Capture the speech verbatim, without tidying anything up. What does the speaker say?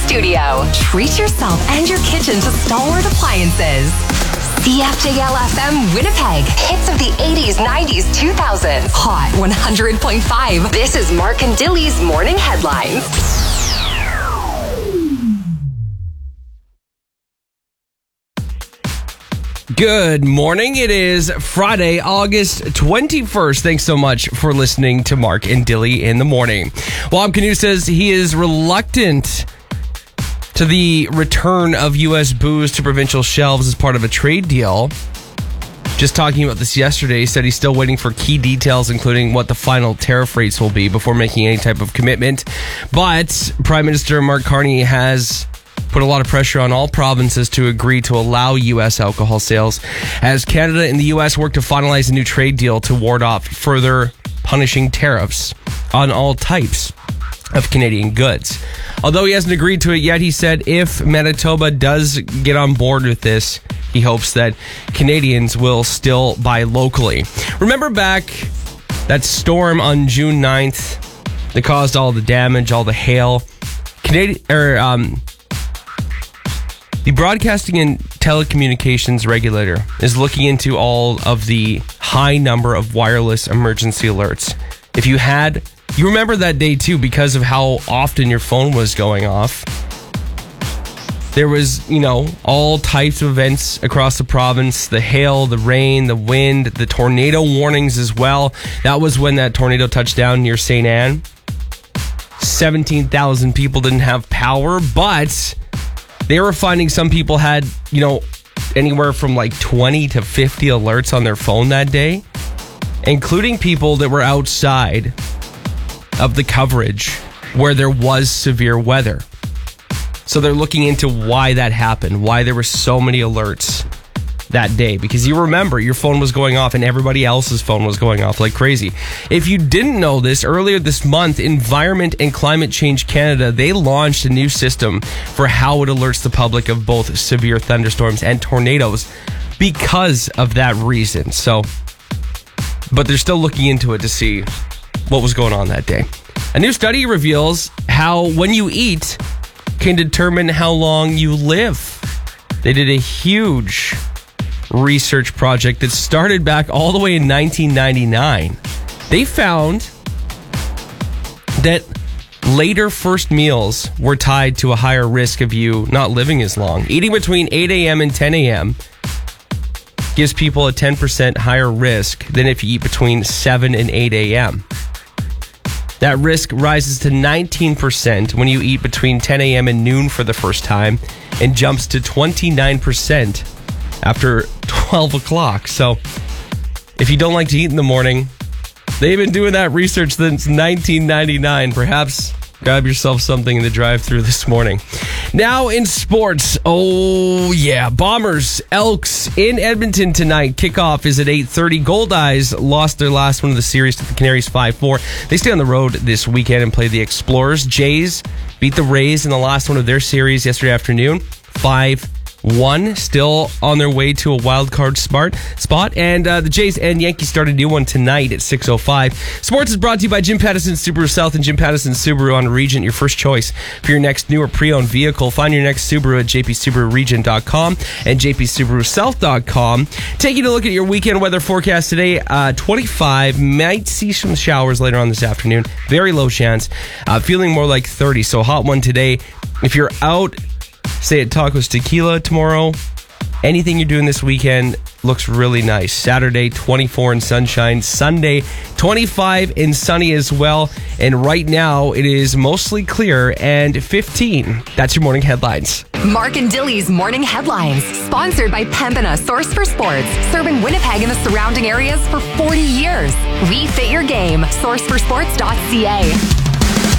studio. Treat yourself and your kitchen to Stalwart Appliances. C F J L F M Winnipeg. Hits of the eighties, nineties, two thousands. Hot one hundred point five. This is Mark and Dilly's Morning Headlines. Good morning. It is Friday, August twenty-first. Thanks so much for listening to Mark and Dilly in the morning. Wab Canoe says he is reluctant to the return of U S booze to provincial shelves as part of a trade deal. Just talking about this yesterday, he said he's still waiting for key details, including what the final tariff rates will be before making any type of commitment. But Prime Minister Mark Carney has put a lot of pressure on all provinces to agree to allow U S alcohol sales as Canada and the U S work to finalize a new trade deal to ward off further punishing tariffs on all types of Canadian goods. Although he hasn't agreed to it yet, he said if Manitoba does get on board with this, he hopes that Canadians will still buy locally. Remember back that storm on June ninth that caused all the damage, all the hail? Canadian or um The Broadcasting and Telecommunications Regulator is looking into all of the high number of wireless emergency alerts. If you had, you remember that day too because of how often your phone was going off. There was, you know, all types of events across the province, the hail, the rain, the wind, the tornado warnings as well. That was when that tornado touched down near Saint Anne. seventeen thousand people didn't have power, but they were finding some people had, you know, anywhere from like twenty to fifty alerts on their phone that day, including people that were outside of the coverage where there was severe weather. So they're looking into why that happened, why there were so many alerts that day, because you remember your phone was going off and everybody else's phone was going off like crazy. If you didn't know this, earlier this month, Environment and Climate Change Canada, they launched a new system for how it alerts the public of both severe thunderstorms and tornadoes because of that reason. So, but they're still looking into it to see what was going on that day. A new study reveals how when you eat can determine how long you live. They did a huge research project that started back all the way in nineteen ninety-nine. They found that later first meals were tied to a higher risk of you not living as long. Eating between eight a.m. and ten a.m. gives people a ten percent higher risk than if you eat between seven and eight a.m. That risk rises to nineteen percent when you eat between ten a.m. and noon for the first time and jumps to twenty-nine percent after twelve o'clock. So if you don't like to eat in the morning, they've been doing that research since nineteen ninety-nine. Perhaps grab yourself something in the drive-thru this morning. Now in sports, oh yeah, Bombers, Elks in Edmonton tonight. Kickoff is at eight thirty. Goldeyes lost their last one of the series to the Canaries five four. They stay on the road this weekend and play the Explorers. Jays beat the Rays in the last one of their series yesterday afternoon, five one, still on their way to a wild card spot. spot. And uh, the Jays and Yankees start a new one tonight at six oh five. Sports is brought to you by Jim Pattison Subaru South and Jim Pattison Subaru on Regent, your first choice for your next new or pre-owned vehicle. Find your next Subaru at j p subaru regent dot com and j p subaru south dot com. Taking a look at your weekend weather forecast today, uh, twenty-five. Might see some showers later on this afternoon. Very low chance. Uh, feeling more like thirty, so hot one today. If you're out, say at Tacos Tequila tomorrow, anything you're doing this weekend looks really nice. Saturday, twenty-four and sunshine. Sunday, twenty-five and sunny as well. And right now, it is mostly clear and fifteen. That's your morning headlines. Mark and Dilly's Morning Headlines, sponsored by Pembina Source for Sports, serving Winnipeg and the surrounding areas for forty years. We fit your game. source for sports dot c a.